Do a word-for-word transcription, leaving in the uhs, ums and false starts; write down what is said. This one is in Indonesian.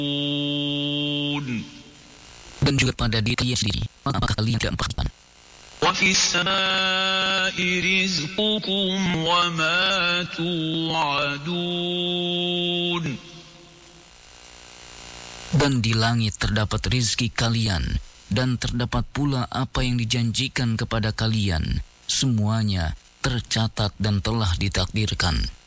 Dan juga pada diri kalian sendiri, maka apakah kalian tidak memperhatikan? وَفِي السَّمَاءِ رِزْقُكُمْ وَمَا تُوعَدُونَ. Dan di langit terdapat rizki kalian, dan terdapat pula apa yang dijanjikan kepada kalian. Semuanya tercatat dan telah ditakdirkan.